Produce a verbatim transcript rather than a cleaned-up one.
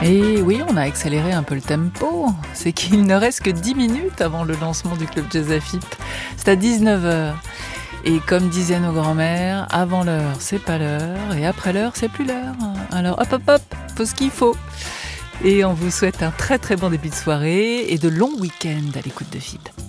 Et oui, on a accéléré un peu le tempo. C'est qu'il ne reste que dix minutes avant le lancement du Club Jazz A F I P. C'est à dix-neuf heures. Et comme disaient nos grands-mères, avant l'heure, c'est pas l'heure. Et après l'heure, c'est plus l'heure. Alors hop, hop, hop, faut ce qu'il faut. Et on vous souhaite un très très bon début de soirée et de longs week-ends à l'écoute de F I P.